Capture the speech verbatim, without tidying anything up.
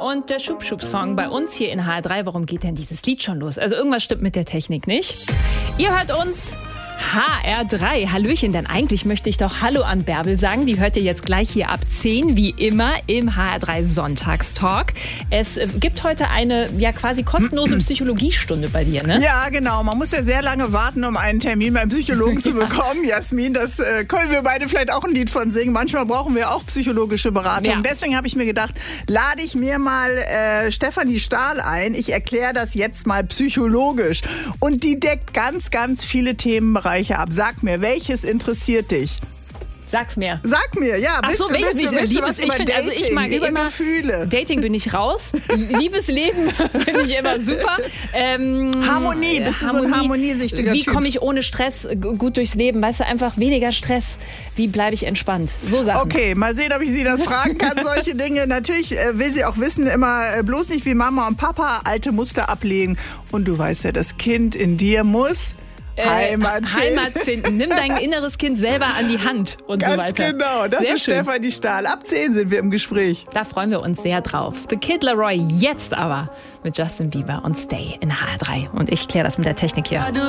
und der Schub-Schub-Song bei uns hier in H R drei. Warum geht denn dieses Lied schon los? Also irgendwas stimmt mit der Technik nicht. Ihr hört uns H R drei. Hallöchen, denn eigentlich möchte ich doch Hallo an Bärbel sagen. Die hört ihr jetzt gleich hier ab zehn, wie immer, im H R drei Sonntagstalk. Es gibt heute eine ja quasi kostenlose Psychologiestunde bei dir, ne? Ja, genau. Man muss ja sehr lange warten, um einen Termin beim Psychologen zu bekommen. Ja. Jasmin, das äh, können wir beide vielleicht auch ein Lied von singen. Manchmal brauchen wir auch psychologische Beratung. Ja. Deswegen habe ich mir gedacht, lade ich mir mal äh, Stefanie Stahl ein. Ich erkläre das jetzt mal psychologisch. Und die deckt ganz, ganz viele Themenbereiche ab. Sag mir, welches interessiert dich? Sag's mir. Sag mir, ja. Ach so, welches nicht? Liebes, ich finde, also ich mag über immer Gefühle. Dating bin ich raus. Liebesleben finde ich immer super. Ähm, Harmonie, bist du Harmonie, so ein harmoniesüchtiger Wie Typ? komme ich ohne Stress gut durchs Leben? Weißt du, einfach weniger Stress. Wie bleibe ich entspannt? So Sachen. Okay, mal sehen, ob ich sie das fragen kann. Solche Dinge. Natürlich äh, will sie auch wissen, immer äh, bloß nicht wie Mama und Papa alte Muster ablegen. Und du weißt ja, das Kind in dir muss Heimat finden. Heimat finden. Nimm dein inneres Kind selber an die Hand und Ganz so weiter. Genau, das sehr ist schön. Stefanie Stahl. Ab zehn sind wir im Gespräch. Da freuen wir uns sehr drauf. The Kid Laroi jetzt aber mit Justin Bieber und Stay in H R drei. Und ich kläre das mit der Technik hier.